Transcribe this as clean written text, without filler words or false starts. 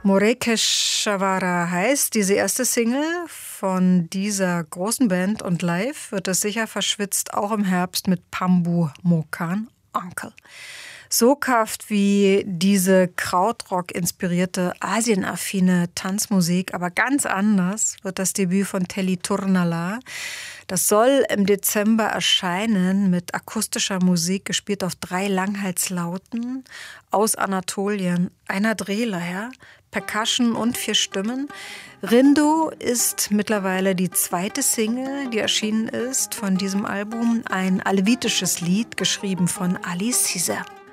Morekeshwara heißt diese erste Single von dieser großen Band und live wird es sicher verschwitzt, auch im Herbst mit Pambu Mokan Uncle. Soghaft wie diese Krautrock-inspirierte, asienaffine Tanzmusik, aber ganz anders wird das Debüt von Telly Turnala. Das soll im Dezember erscheinen mit akustischer Musik, gespielt auf 3 Langhalslauten aus Anatolien, einer Drehleier, Percussion und 4 Stimmen. Rindo ist mittlerweile die zweite Single, die erschienen ist von diesem Album, ein alevitisches Lied, geschrieben von Ali Caesar.